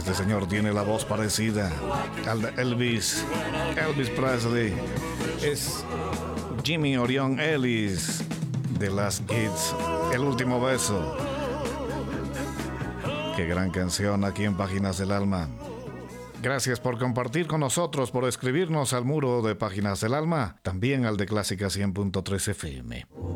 Este señor tiene la voz parecida al de Elvis Presley. Es Jimmy Orion Ellis de Last Kids, El último beso. Qué gran canción aquí en Páginas del Alma. Gracias por compartir con nosotros, por escribirnos al muro de Páginas del Alma, también al de Clásica 100.3 FM.